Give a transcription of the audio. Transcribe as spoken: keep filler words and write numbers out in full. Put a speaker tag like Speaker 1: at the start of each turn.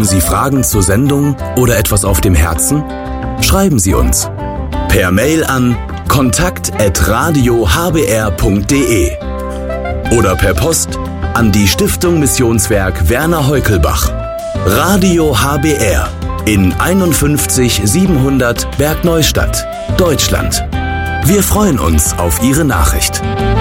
Speaker 1: Sie Fragen zur Sendung oder etwas auf dem Herzen? Schreiben Sie uns. Per Mail an kontakt at radio h b r punkt d e oder per Post an die Stiftung Missionswerk Werner Heukelbach. Radio H B R in einundfünfzig siebenhundert Bergneustadt, Deutschland. Wir freuen uns auf Ihre Nachricht.